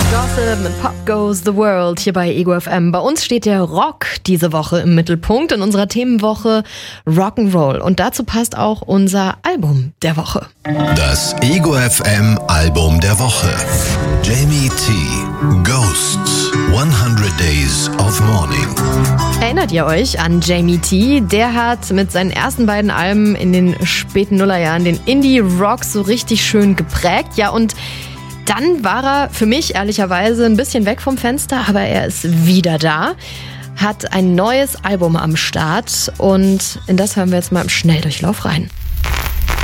Gossip mit Pop Goes the World hier bei Ego FM. Bei uns steht der Rock diese Woche im Mittelpunkt in unserer Themenwoche Rock'n'Roll. Und dazu passt auch unser Album der Woche. Das Ego FM Album der Woche. Jamie T. Ghosts. 100 Days of Mourning. Erinnert ihr euch an Jamie T? Der hat mit seinen ersten beiden Alben in den späten Nullerjahren den Indie-Rock so richtig schön geprägt. Ja, und dann war er für mich ehrlicherweise ein bisschen weg vom Fenster, aber er ist wieder da, hat ein neues Album am Start und in das hören wir jetzt mal im Schnelldurchlauf rein.